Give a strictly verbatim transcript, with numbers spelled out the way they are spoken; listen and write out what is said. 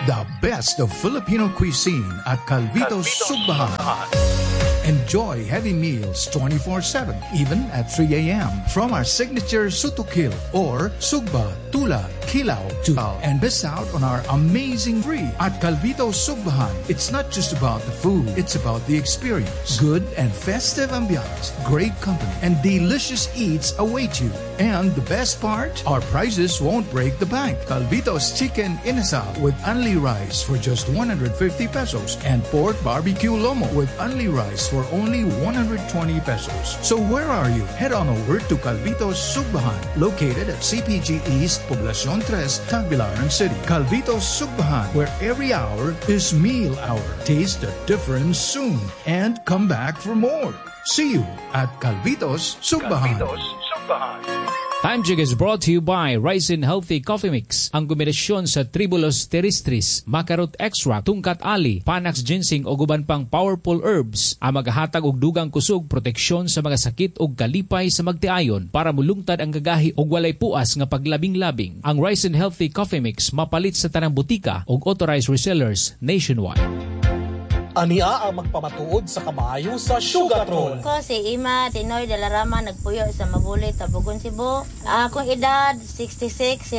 The best of Filipino cuisine at Calvito's Sugbahan. Enjoy heavy meals twenty-four seven, even at three a.m. from our signature Sutukil or Sugba, Tula, Kilaw, Tuaw, and miss out on our amazing free at Calvito's Sugbahan. It's not just about the food, it's about the experience. Good and festive ambiance, great company, and delicious eats await you. And the best part, our prices won't break the bank. Calvito's Chicken Inasal with only rice for just one hundred fifty pesos and pork barbecue lomo with only rice for only one hundred twenty pesos. So where are you? Head on over to Calvito's Sugbahan, located at C P G East, Poblacion three, Tagbilaran City. Calvito's Sugbahan, where every hour is meal hour. Taste the difference soon and come back for more. See you at Calvito's Sugbahan. Calvito's Sugbahan. Time Check is brought to you by Ryzen Healthy Coffee Mix. Ang kombinasyon sa Tribulus terrestris, Macarot Extract, Tungkat Ali, Panax Ginseng o guban pang powerful herbs ang magahatag og dugang kusog proteksyon sa mga sakit og kalipay sa magtiayon para mulungtad ang gagahi og walay puas nga paglabing-labing. Ang Ryzen Healthy Coffee Mix mapalit sa tanang butika og authorized resellers nationwide. Ania ang magpamatuod sa kamayo sa Sugartrol. Ko si Ima Tinoy de la Rama, nagpuyo sa Mabulit, Tabugon, Cebu. Akong edad sixty-six